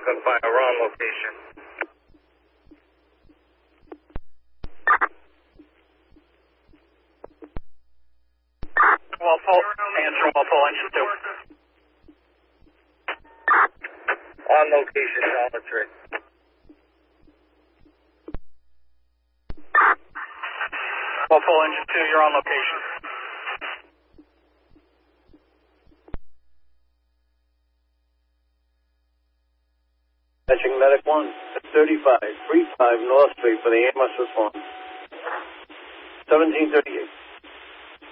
open fire. We're on location. Walpole, answer Walpole, engine 2. On location, telemetry. Walpole, engine 2, you're on location. Fetching medic 1, 35, 35 North Street for the AMS response. 1738.